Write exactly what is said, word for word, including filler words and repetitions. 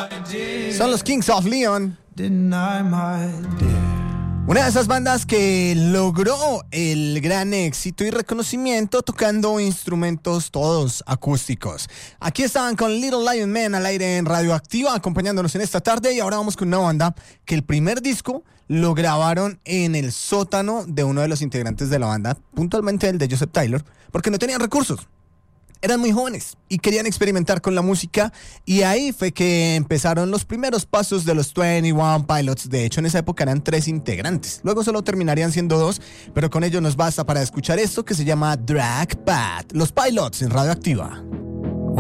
Son los Kings of Leon. Una de esas bandas que logró el gran éxito y reconocimiento tocando instrumentos todos acústicos. Aquí estaban con Little Lion Man al aire en Radioactiva, acompañándonos en esta tarde, y ahora vamos con una banda que el primer disco lo grabaron en el sótano de uno de los integrantes de la banda, puntualmente el de Joseph Taylor, porque no tenían recursos. Eran muy jóvenes y querían experimentar con la música, y ahí fue que empezaron los primeros pasos de los veintiuno Pilots. De hecho, en esa época eran tres integrantes. Luego solo terminarían siendo dos, pero con ello nos basta para escuchar esto que se llama Drag Pat. Los Pilots en Radioactiva.